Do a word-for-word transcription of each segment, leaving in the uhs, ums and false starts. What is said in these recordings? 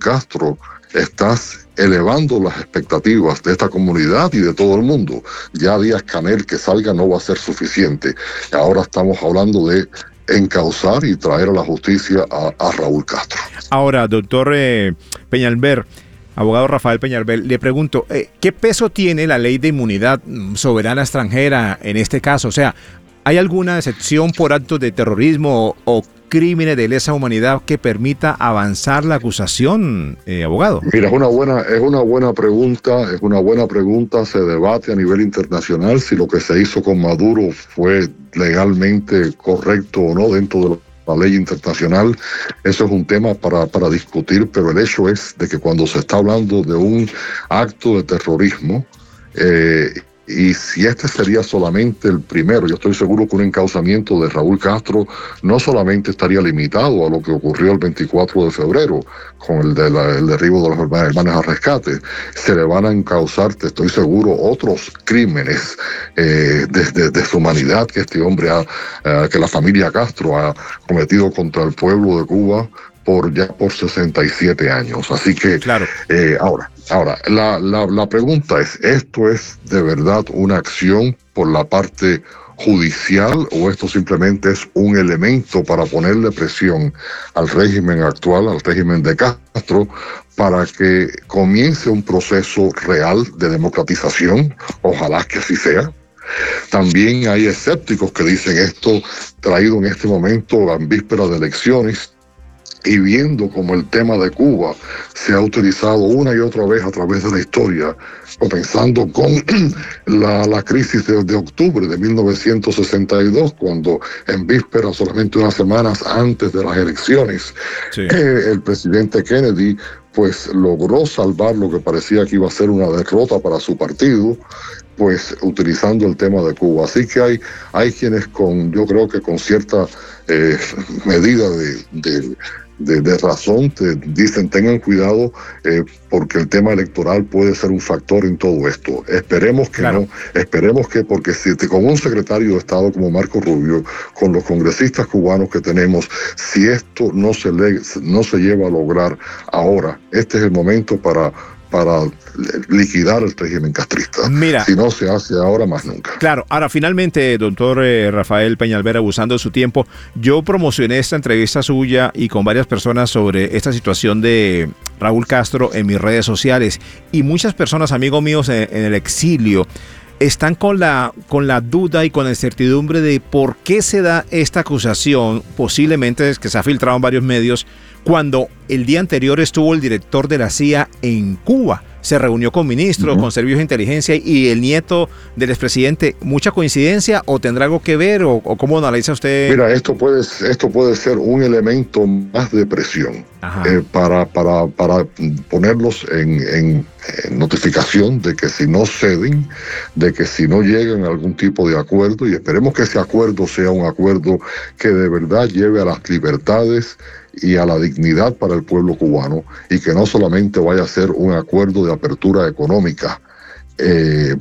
Castro, estás elevando las expectativas de esta comunidad y de todo el mundo. Ya Díaz-Canel que salga no va a ser suficiente. Ahora estamos hablando de encauzar y traer a la justicia a, a Raúl Castro. Ahora, doctor eh, Peñalver, abogado Rafael Peñalver, le pregunto, eh, ¿qué peso tiene la ley de inmunidad soberana extranjera en este caso? O sea, ¿hay alguna excepción por actos de terrorismo o, o crímenes de lesa humanidad que permita avanzar la acusación, eh, abogado? Mira, es una buena, es una buena pregunta, es una buena pregunta. Se debate a nivel internacional si lo que se hizo con Maduro fue legalmente correcto o no dentro de la ley internacional. Eso es un tema para, para discutir, pero el hecho es de que cuando se está hablando de un acto de terrorismo, eh, y si este sería solamente el primero, yo estoy seguro que un encauzamiento de Raúl Castro no solamente estaría limitado a lo que ocurrió el veinticuatro de febrero con el, de la, el derribo de los hermanos al rescate. Se le van a encauzar, te estoy seguro, otros crímenes eh, de, de, de su humanidad que este hombre ha, eh, que la familia Castro ha cometido contra el pueblo de Cuba por ya por sesenta y siete años. Así que, claro. eh, ahora, ahora la, la, la pregunta es, ¿esto es de verdad una acción por la parte judicial o esto simplemente es un elemento para ponerle presión al régimen actual, al régimen de Castro, para que comience un proceso real de democratización? Ojalá que así sea. También hay escépticos que dicen esto traído en este momento en vísperas de elecciones, y viendo como el tema de Cuba se ha utilizado una y otra vez a través de la historia, comenzando con la, la crisis de, de octubre de mil novecientos sesenta y dos, cuando en vísperas, solamente unas semanas antes de las elecciones, sí. eh, el presidente Kennedy pues logró salvar lo que parecía que iba a ser una derrota para su partido, pues utilizando el tema de Cuba. Así que hay, hay quienes con, yo creo que con cierta eh, medida de, de De, de razón te dicen tengan cuidado eh, porque el tema electoral puede ser un factor en todo esto. Esperemos que claro. no, esperemos que porque si te, con un secretario de Estado como Marco Rubio, con los congresistas cubanos que tenemos, si esto no se le, no se lleva a lograr ahora, este es el momento para para liquidar el régimen castrista. Mira, si no se hace ahora, más nunca. Claro, ahora finalmente, doctor eh, Rafael Peñalver, abusando de su tiempo, yo promocioné esta entrevista suya y con varias personas sobre esta situación de Raúl Castro en mis redes sociales, y muchas personas, amigos míos en, en el exilio, están con la, con la duda y con la incertidumbre de por qué se da esta acusación, posiblemente es que se ha filtrado en varios medios, cuando el día anterior estuvo el director de la C I A en Cuba. Se reunió con ministros, uh-huh. con servicios de inteligencia y el nieto del expresidente. ¿Mucha coincidencia o tendrá algo que ver o, o cómo analiza usted? Mira, esto puede, esto puede ser un elemento más de presión eh, para, para, para ponerlos en, en, en notificación de que si no ceden, de que si no llegan a algún tipo de acuerdo, y esperemos que ese acuerdo sea un acuerdo que de verdad lleve a las libertades y a la dignidad para el pueblo cubano, y que no solamente vaya a ser un acuerdo de apertura económica. Eh,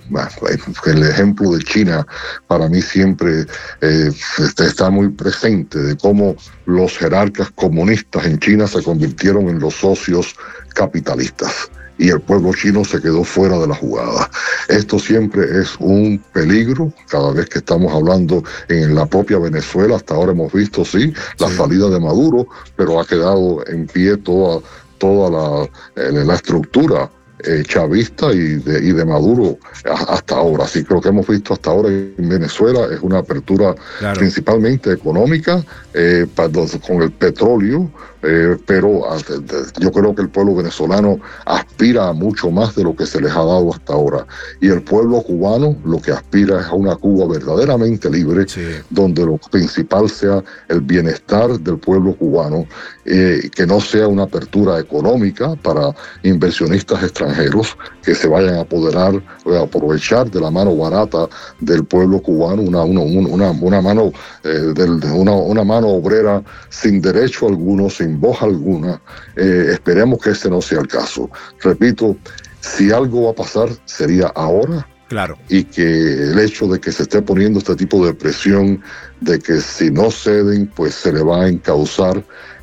el ejemplo de China para mí siempre eh, está muy presente, de cómo los jerarcas comunistas en China se convirtieron en los socios capitalistas y el pueblo chino se quedó fuera de la jugada. Esto siempre es un peligro cada vez que estamos hablando en la propia Venezuela. Hasta ahora hemos visto, sí, la sí. salida de Maduro, pero ha quedado en pie toda, toda la, eh, la estructura eh, chavista y de, y de Maduro hasta ahora. Así que lo que hemos visto hasta ahora en Venezuela es una apertura claro. principalmente económica, eh, para, con el petróleo, Eh, pero yo creo que el pueblo venezolano aspira a mucho más de lo que se les ha dado hasta ahora, y el pueblo cubano lo que aspira es a una Cuba verdaderamente libre, sí. donde lo principal sea el bienestar del pueblo cubano, eh, que no sea una apertura económica para inversionistas extranjeros que se vayan a apoderar o a aprovechar de la mano barata del pueblo cubano, una, una, una, una, mano, eh, del, una, una mano obrera sin derecho alguno, sin voz alguna. Eh, esperemos que ese no sea el caso. Repito, si algo va a pasar sería ahora, claro. y que el hecho de que se esté poniendo este tipo de presión, de que si no ceden pues se le va a encauzar,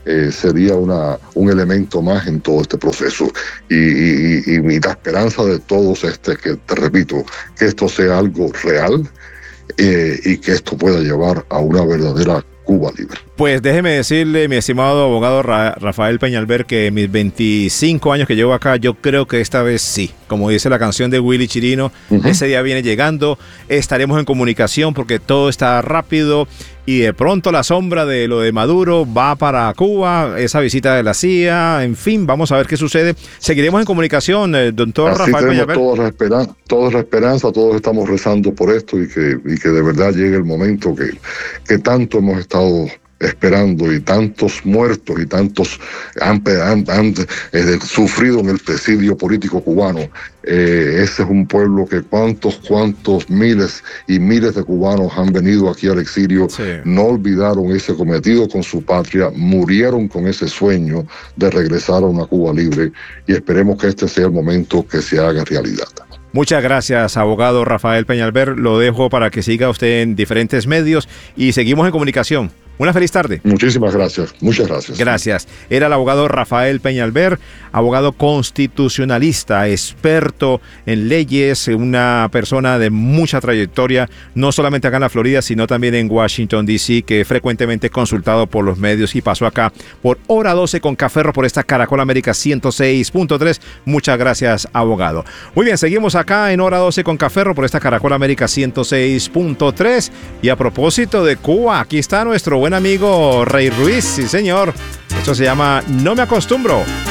eh, sería una, un elemento más en todo este proceso. Y, y, y, y la esperanza de todos es que, te repito, que esto sea algo real eh, y que esto pueda llevar a una verdadera Cuba libre. Pues déjeme decirle, mi estimado abogado Ra- Rafael Peñalver, que mis veinticinco años que llevo acá, yo creo que esta vez sí. Como dice la canción de Willy Chirino, uh-huh. Ese día viene llegando, estaremos en comunicación porque todo está rápido y de pronto la sombra de lo de Maduro va para Cuba, esa visita de la C I A, en fin, vamos a ver qué sucede. Seguiremos en comunicación, eh, doctor Así Rafael Peñalver. Toda la esperanza, toda la esperanza, todos estamos rezando por esto y que, y que de verdad llegue el momento que, que tanto hemos estado esperando y tantos muertos y tantos han, han, han eh, sufrido en el presidio político cubano. Eh, ese es un pueblo que cuántos, cuántos miles y miles de cubanos han venido aquí al exilio, sí. No olvidaron ese cometido con su patria, murieron con ese sueño de regresar a una Cuba libre y esperemos que este sea el momento que se haga realidad. Muchas gracias, abogado Rafael Peñalver. Lo dejo para que siga usted en diferentes medios y seguimos en comunicación. Una feliz tarde. Muchísimas gracias. Muchas gracias. Gracias. Era el abogado Rafael Peñalver, abogado constitucionalista, experto en leyes, una persona de mucha trayectoria, no solamente acá en la Florida, sino también en Washington, D C, que frecuentemente es consultado por los medios y pasó acá por Hora doce con Caferro por esta Caracol América ciento seis punto tres. Muchas gracias, abogado. Muy bien, seguimos acá en Hora doce con Caferro por esta Caracol América ciento seis punto tres. Y a propósito de Cuba, aquí está nuestro buen amigo Rey Ruiz, sí señor. Esto se llama No me acostumbro.